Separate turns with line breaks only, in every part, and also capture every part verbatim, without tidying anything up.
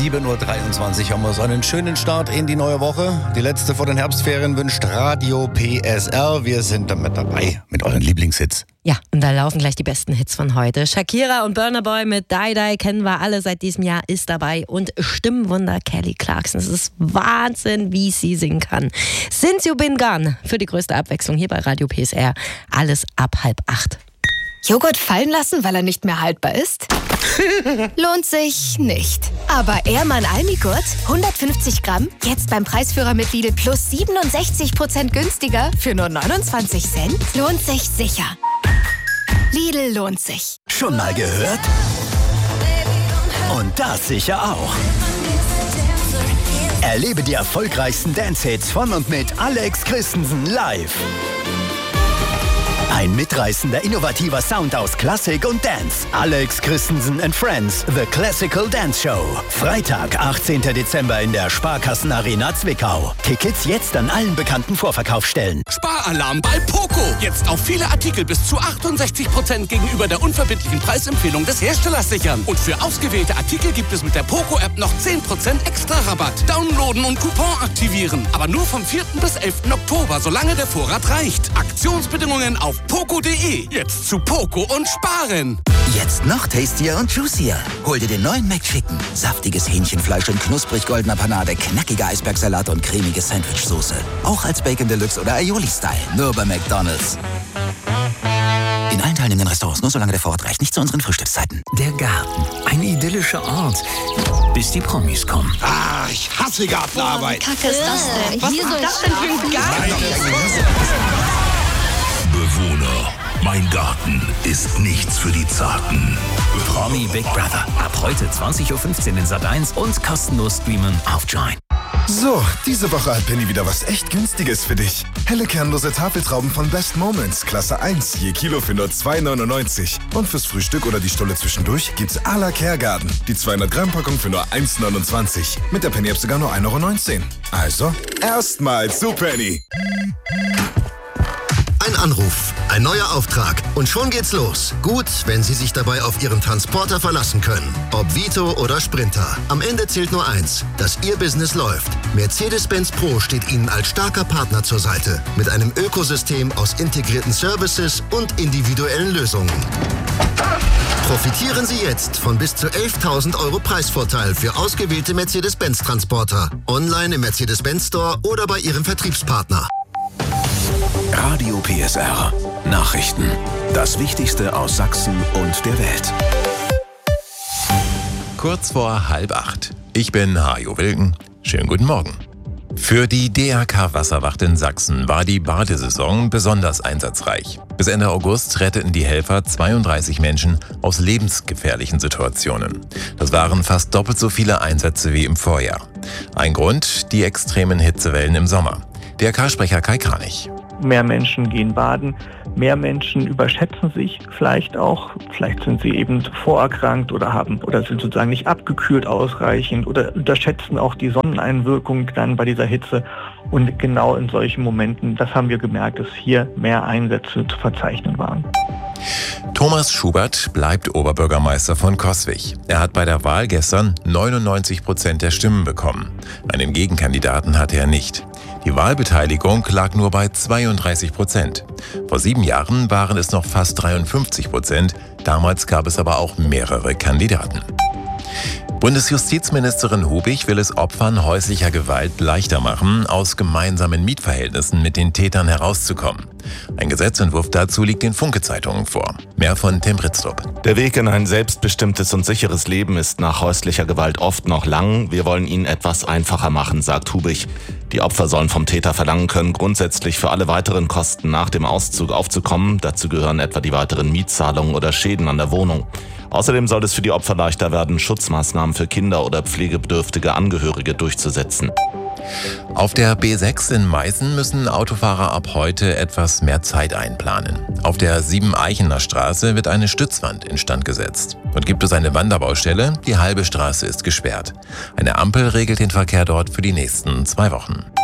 sieben Uhr dreiundzwanzig haben wir so einen schönen Start in die neue Woche. Die letzte vor den Herbstferien wünscht Radio P S R. Wir sind damit dabei mit euren Lieblingshits.
Ja, und da laufen gleich die besten Hits von heute. Shakira und Burna Boy mit Die Die kennen wir alle seit diesem Jahr, ist dabei. Und Stimmenwunder Kelly Clarkson. Es ist Wahnsinn, wie sie singen kann. Since You Been Gone für die größte Abwechslung hier bei Radio P S R. Alles ab halb acht.
Joghurt fallen lassen, weil er nicht mehr haltbar ist? Lohnt sich nicht. Aber Ehrmann Almigurt, hundertfünfzig Gramm, jetzt beim Preisführer mit Lidl Plus siebenundsechzig Prozent günstiger für nur neunundzwanzig Cent? Lohnt sich sicher. Lidl lohnt sich.
Schon mal gehört? Und das sicher auch. Erlebe die erfolgreichsten Dance-Hits von und mit Alex Christensen live. Ein mitreißender, innovativer Sound aus Klassik und Dance. Alex Christensen and Friends, The Classical Dance Show. Freitag, achtzehnten Dezember in der Sparkassenarena Zwickau. Tickets jetzt an allen bekannten Vorverkaufsstellen.
Sparalarm bei Poco. Jetzt auf viele Artikel bis zu achtundsechzig Prozent gegenüber der unverbindlichen Preisempfehlung des Herstellers sichern. Und für ausgewählte Artikel gibt es mit der Poco-App noch zehn Prozent extra Rabatt. Downloaden und Coupon aktivieren. Aber nur vom vierten bis elften Oktober, solange der Vorrat reicht. Aktionsbedingungen auf poco punkt de. Jetzt zu Poco und sparen.
Jetzt noch tastier und juicier. Hol dir den neuen McChicken. Saftiges Hähnchenfleisch in knusprig goldener Panade, knackiger Eisbergsalat und cremige Sandwichsoße. Auch als Bacon Deluxe oder Aioli-Style. Nur bei McDonald's. In allen teilnehmenden Restaurants, nur solange der Vorrat reicht. Nicht zu unseren Frühstückszeiten.
Der Garten. Ein idyllischer Ort. Bis die Promis kommen.
Ah, ich hasse Gartenarbeit.
Boah, wie kacke ist das denn?
Was ist das denn für ein Garten?
Bewohner, mein Garten ist nichts für die Zarten.
Promi Big Brother. Ab heute zwanzig Uhr fünfzehn in Sat eins und kostenlos streamen auf Join.
So, diese Woche hat Penny wieder was echt Günstiges für dich. Helle kernlose Tafeltrauben von Best Moments, Klasse eins, je Kilo für nur zwei neunundneunzig. Und fürs Frühstück oder die Stulle zwischendurch gibt's à la Caregarden. Die zweihundert Gramm Packung für nur eins neunundzwanzig. Mit der Penny-App sogar nur ein Euro neunzehn. Also, erstmal zu Penny.
Ein Anruf, ein neuer Auftrag und schon geht's los. Gut, wenn Sie sich dabei auf Ihren Transporter verlassen können. Ob Vito oder Sprinter. Am Ende zählt nur eins, dass Ihr Business läuft. Mercedes-Benz Pro steht Ihnen als starker Partner zur Seite. Mit einem Ökosystem aus integrierten Services und individuellen Lösungen. Profitieren Sie jetzt von bis zu elftausend Euro Preisvorteil für ausgewählte Mercedes-Benz-Transporter. Online im Mercedes-Benz Store oder bei Ihrem Vertriebspartner.
Radio P S R. Nachrichten. Das Wichtigste aus Sachsen und der Welt.
Kurz vor halb acht. Ich bin Hajo Wilken. Schönen guten Morgen. Für die D R K-Wasserwacht in Sachsen war die Badesaison besonders einsatzreich. Bis Ende August retteten die Helfer zweiunddreißig Menschen aus lebensgefährlichen Situationen. Das waren fast doppelt so viele Einsätze wie im Vorjahr. Ein Grund: die extremen Hitzewellen im Sommer. D R K-Sprecher Kai Kranich.
Mehr Menschen gehen baden, mehr Menschen überschätzen sich vielleicht auch. Vielleicht sind sie eben vorerkrankt oder haben oder sind sozusagen nicht abgekühlt ausreichend oder unterschätzen auch die Sonneneinwirkung dann bei dieser Hitze. Und genau in solchen Momenten, das haben wir gemerkt, dass hier mehr Einsätze zu verzeichnen waren.
Thomas Schubert bleibt Oberbürgermeister von Coswig. Er hat bei der Wahl gestern neunundneunzig Prozent der Stimmen bekommen. Einen Gegenkandidaten hatte er nicht. Die Wahlbeteiligung lag nur bei zweiunddreißig Prozent. Vor sieben Jahren waren es noch fast dreiundfünfzig Prozent. Damals gab es aber auch mehrere Kandidaten. Bundesjustizministerin Hubig will es Opfern häuslicher Gewalt leichter machen, aus gemeinsamen Mietverhältnissen mit den Tätern herauszukommen. Ein Gesetzentwurf dazu liegt den Funke-Zeitungen vor. Mehr von Tim Britztrup.
Der Weg in ein selbstbestimmtes und sicheres Leben ist nach häuslicher Gewalt oft noch lang. Wir wollen ihn etwas einfacher machen, sagt Hubig. Die Opfer sollen vom Täter verlangen können, grundsätzlich für alle weiteren Kosten nach dem Auszug aufzukommen. Dazu gehören etwa die weiteren Mietzahlungen oder Schäden an der Wohnung. Außerdem soll es für die Opfer leichter werden, Schutzmaßnahmen für Kinder oder pflegebedürftige Angehörige durchzusetzen.
Auf der B sechs in Meißen müssen Autofahrer ab heute etwas mehr Zeit einplanen. Auf der Siebeneichener Straße wird eine Stützwand instand gesetzt. Und gibt es eine Wanderbaustelle, die halbe Straße ist gesperrt. Eine Ampel regelt den Verkehr dort für die nächsten zwei Wochen.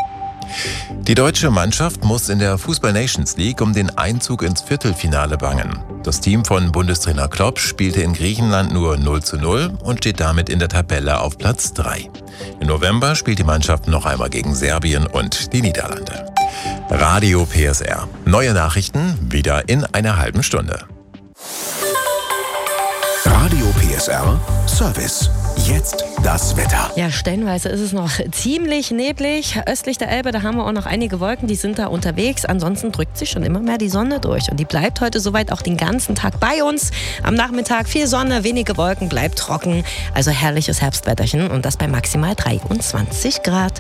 Die deutsche Mannschaft muss in der Fußball Nations League um den Einzug ins Viertelfinale bangen. Das Team von Bundestrainer Klopp spielte in Griechenland nur null zu null und steht damit in der Tabelle auf Platz drei. Im November spielt die Mannschaft noch einmal gegen Serbien und die Niederlande. Radio P S R. Neue Nachrichten wieder in einer halben Stunde.
Radio P S R Service. Jetzt das Wetter.
Ja, stellenweise ist es noch ziemlich neblig. Östlich der Elbe, da haben wir auch noch einige Wolken, die sind da unterwegs. Ansonsten drückt sich schon immer mehr die Sonne durch. Und die bleibt heute soweit auch den ganzen Tag bei uns. Am Nachmittag viel Sonne, wenige Wolken, bleibt trocken. Also herrliches Herbstwetterchen und das bei maximal dreiundzwanzig Grad.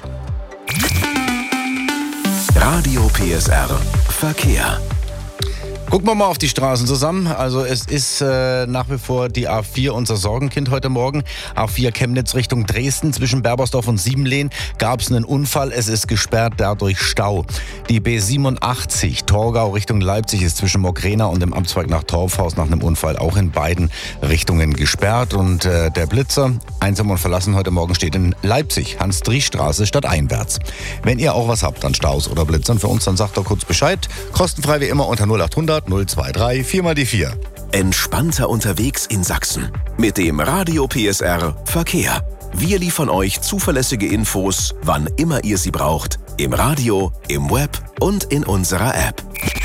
Radio P S R Verkehr.
Gucken wir mal auf die Straßen zusammen. Also es ist äh, nach wie vor die A vier unser Sorgenkind heute Morgen. A vier Chemnitz Richtung Dresden zwischen Berbersdorf und Siebenlehn gab es einen Unfall. Es ist gesperrt, dadurch Stau. Die B siebenundachtzig Torgau Richtung Leipzig ist zwischen Mogrena und dem Amtsweg nach Torfhaus nach einem Unfall auch in beiden Richtungen gesperrt. Und äh, der Blitzer, einsam und verlassen heute Morgen, steht in Leipzig, Hans-Driesch-Straße stadteinwärts. Wenn ihr auch was habt an Staus oder Blitzern für uns, dann sagt doch kurz Bescheid. Kostenfrei wie immer unter null acht hundert null zwei drei vier mal die vier.
Entspannter unterwegs in Sachsen. Mit dem Radio P S R Verkehr. Wir liefern euch zuverlässige Infos, wann immer ihr sie braucht. Im Radio, im Web und in unserer App.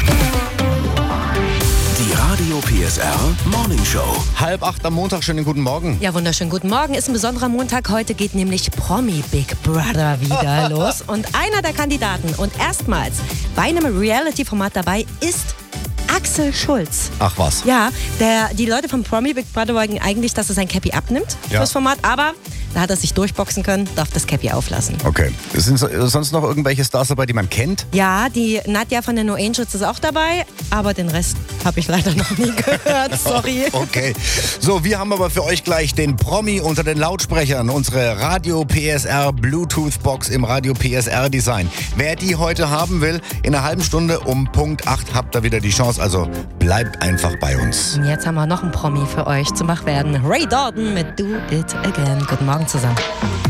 Die Radio P S R Morning Show.
Halb acht am Montag, schönen guten Morgen.
Ja, wunderschönen guten Morgen. Ist ein besonderer Montag. Heute geht nämlich Promi Big Brother wieder los. Und einer der Kandidaten und erstmals bei einem Reality-Format dabei ist Axel Schulz.
Ach was.
Ja, der, die Leute vom Promi Big Brother wollten eigentlich, dass er sein Cappy abnimmt
ja.
fürs Format, aber da hat er sich durchboxen können, darf das Cappy auflassen.
Okay. Sind sonst noch irgendwelche Stars dabei, die man kennt?
Ja, die Nadja von den No Angels ist auch dabei, aber den Rest habe ich leider noch nie gehört, sorry.
Okay. So, wir haben aber für euch gleich den Promi unter den Lautsprechern, unsere Radio P S R Bluetooth Box im Radio P S R Design. Wer die heute haben will, in einer halben Stunde um Punkt acht habt ihr wieder die Chance, also bleibt einfach bei uns.
Und jetzt haben wir noch einen Promi für euch zum Wachwerden. Ray Dalton mit Do It Again. Guten Morgen zusammen.